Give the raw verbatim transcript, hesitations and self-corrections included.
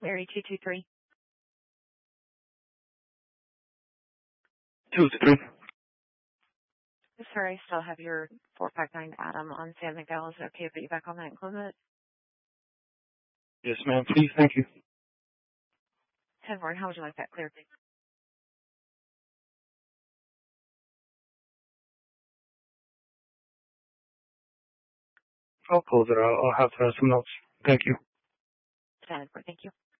Larry two two three. two two three. Sir, I still have your four five nine Adam on San Miguel. Is it okay to put you back on that and close it? Yes, ma'am. Please, thank you. ten four, how would you like that cleared? I'll close it. I'll, I'll have to have some notes. Thank you. ten four, thank you.